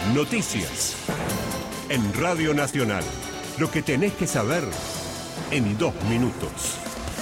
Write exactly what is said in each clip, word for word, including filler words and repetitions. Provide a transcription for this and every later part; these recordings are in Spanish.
Noticias. En Radio Nacional. Lo que tenés que saber en dos minutos.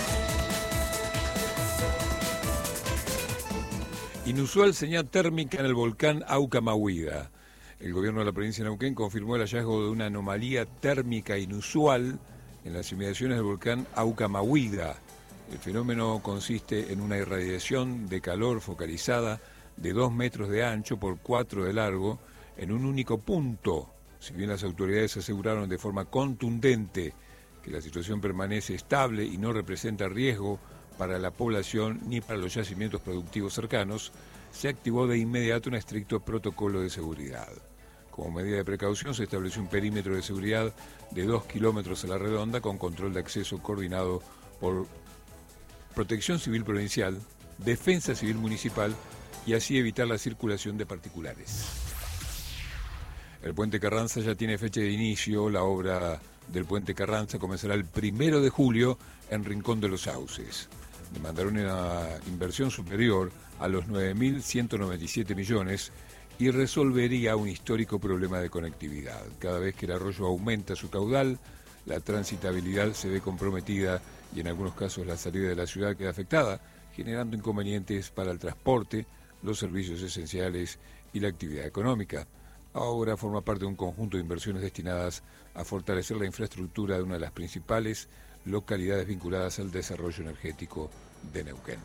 Inusual señal térmica en el volcán Aucamahuida. El gobierno de la provincia de Neuquén confirmó el hallazgo de una anomalía térmica inusual en las inmediaciones del volcán Aucamahuida. El fenómeno consiste en una irradiación de calor focalizada de dos metros de ancho por cuatro de largo en un único punto. Si bien las autoridades aseguraron de forma contundente que la situación permanece estable y no representa riesgo para la población ni para los yacimientos productivos cercanos, se activó de inmediato un estricto protocolo de seguridad. Como medida de precaución se estableció un perímetro de seguridad de dos kilómetros a la redonda con control de acceso coordinado por Protección Civil Provincial, Defensa Civil Municipal y así evitar la circulación de particulares. El Puente Carranza ya tiene fecha de inicio. La obra del Puente Carranza comenzará el primero de julio en Rincón de los Sauces. Demandaron una inversión superior a los nueve mil ciento noventa y siete millones y resolvería un histórico problema de conectividad. Cada vez que el arroyo aumenta su caudal, la transitabilidad se ve comprometida y en algunos casos la salida de la ciudad queda afectada, generando inconvenientes para el transporte, los servicios esenciales y la actividad económica. Ahora forma parte de un conjunto de inversiones destinadas a fortalecer la infraestructura de una de las principales localidades vinculadas al desarrollo energético de Neuquén.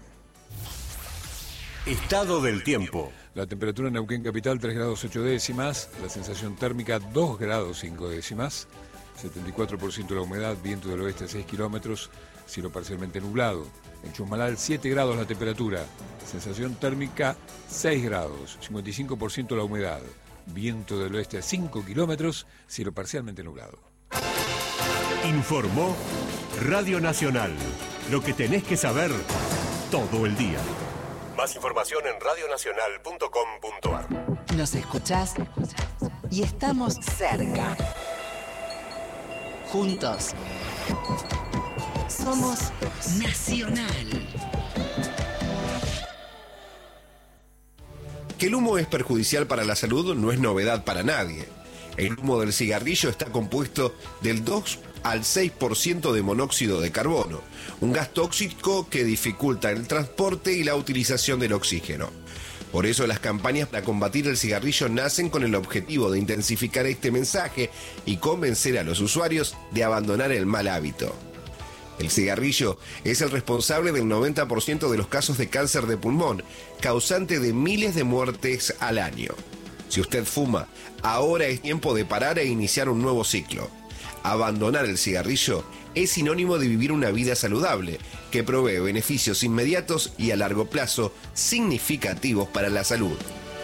Estado del tiempo. La temperatura en Neuquén capital tres grados ocho décimas, la sensación térmica dos grados cinco décimas, setenta y cuatro por ciento la humedad, viento del oeste a seis kilómetros, cielo parcialmente nublado. En Chusmalal siete grados la temperatura, sensación térmica seis grados, cincuenta y cinco por ciento la humedad. Viento del oeste a cinco kilómetros, cielo parcialmente nublado. Informó Radio Nacional. Lo que tenés que saber todo el día. Más información en radio nacional punto com punto a r. Nos escuchás y estamos cerca. Juntos. Somos Nacional. Que el humo es perjudicial para la salud no es novedad para nadie. El humo del cigarrillo está compuesto del dos al seis por ciento de monóxido de carbono, un gas tóxico que dificulta el transporte y la utilización del oxígeno. Por eso las campañas para combatir el cigarrillo nacen con el objetivo de intensificar este mensaje y convencer a los usuarios de abandonar el mal hábito. El cigarrillo es el responsable del noventa por ciento de los casos de cáncer de pulmón, causante de miles de muertes al año. Si usted fuma, ahora es tiempo de parar e iniciar un nuevo ciclo. Abandonar el cigarrillo es sinónimo de vivir una vida saludable, que provee beneficios inmediatos y a largo plazo significativos para la salud.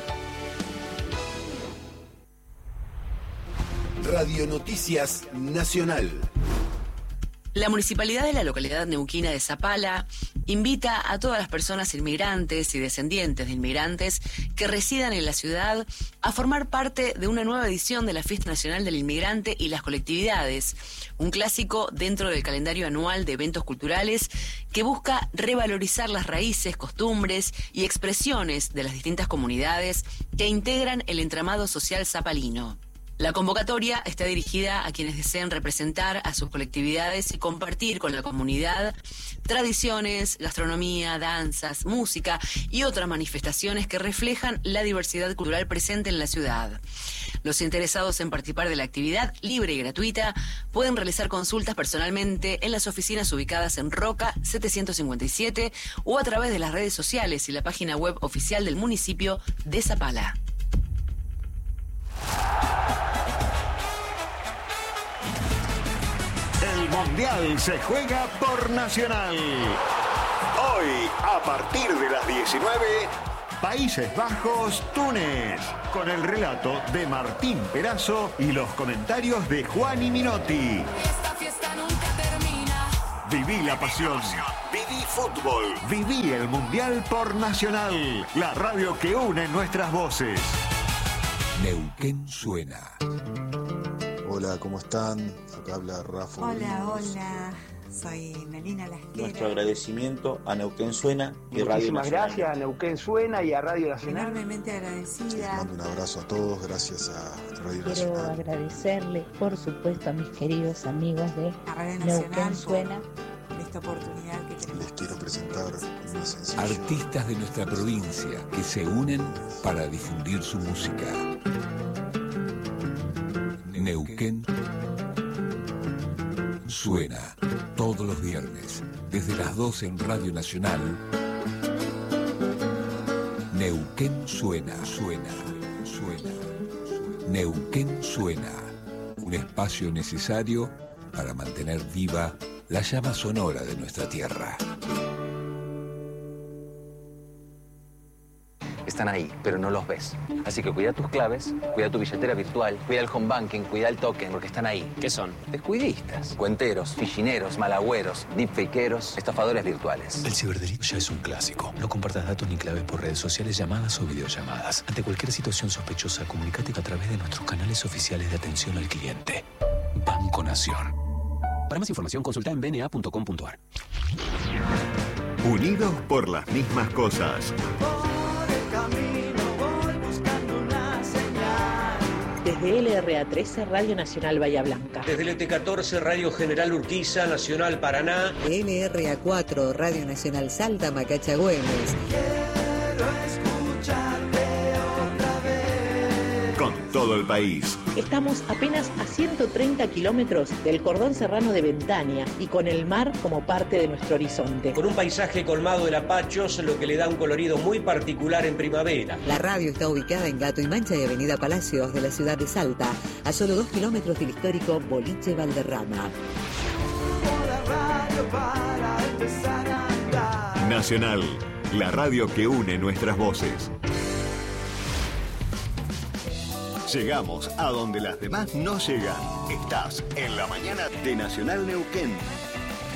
Radio Noticias Nacional. La municipalidad de la localidad neuquina de Zapala invita a todas las personas inmigrantes y descendientes de inmigrantes que residan en la ciudad a formar parte de una nueva edición de la Fiesta Nacional del Inmigrante y las Colectividades, un clásico dentro del calendario anual de eventos culturales que busca revalorizar las raíces, costumbres y expresiones de las distintas comunidades que integran el entramado social zapalino. La convocatoria está dirigida a quienes deseen representar a sus colectividades y compartir con la comunidad tradiciones, gastronomía, danzas, música y otras manifestaciones que reflejan la diversidad cultural presente en la ciudad. Los interesados en participar de la actividad libre y gratuita pueden realizar consultas personalmente en las oficinas ubicadas en Roca setecientos cincuenta y siete o a través de las redes sociales y la página web oficial del municipio de Zapala. El Mundial se juega por Nacional. Hoy, a partir de las diecinueve, Países Bajos, Túnez, con el relato de Martín Perazo y los comentarios de Juan Minotti. Esta fiesta nunca termina. Viví la pasión. Viví fútbol. Viví el Mundial por Nacional. La radio que une nuestras voces. Neuquén suena. Hola, ¿cómo están? Acá habla Rafa. Hola, hola. Soy Melina Lasquera. Nuestro agradecimiento a Neuquén Suena y Radio Nacional. Muchísimas gracias a Neuquén Suena y a Radio Nacional. Enormemente agradecida. Les mando un abrazo a todos, gracias a Radio Quiero Nacional. Quiero agradecerles, por supuesto, a mis queridos amigos de a Radio Neuquén Suena. Por esta oportunidad que tenemos. Les quiero presentar mi sencillo. Artistas de nuestra provincia que se unen para difundir su música. Neuquén Suena, todos los viernes, desde las doce en Radio Nacional. Neuquén Suena, suena, suena. Neuquén Suena, un espacio necesario para mantener viva la llama sonora de nuestra tierra. Están ahí, pero no los ves. Así que cuida tus claves, cuida tu billetera virtual, cuida el home banking, cuida el token, porque están ahí. ¿Qué son? Descuidistas, cuenteros, fichineros, malagüeros, deepfakeros, estafadores virtuales. El ciberdelito ya es un clásico. No compartas datos ni claves por redes sociales, llamadas o videollamadas. Ante cualquier situación sospechosa, comunícate a través de nuestros canales oficiales de atención al cliente. Banco Nación. Para más información, consulta en b n a punto com punto a r. Unidos por las mismas cosas. Desde L R A trece, Radio Nacional Bahía Blanca. Desde el E T catorce, Radio General Urquiza, Nacional Paraná. De L R A cuatro, Radio Nacional Salta, Macacha Güemes. Quiero escucharte otra vez. Con todo el país. Estamos apenas a ciento treinta kilómetros del cordón serrano de Ventania y con el mar como parte de nuestro horizonte. Con un paisaje colmado de lapachos, lo que le da un colorido muy particular en primavera. La radio está ubicada en Gato y Mancha y Avenida Palacios de la ciudad de Salta, a solo dos kilómetros del histórico Boliche Valderrama. Nacional, la radio que une nuestras voces. Llegamos a donde las demás no llegan. Estás en la mañana de Nacional Neuquén.